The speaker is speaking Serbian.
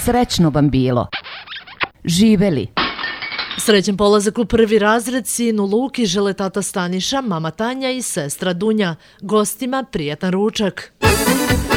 Srećno vam bilo. Živeli. Srećan polazak u prvi razred sinu Luki žele tata Staniša, mama Tanja i sestra Dunja. Gostima prijatan ručak.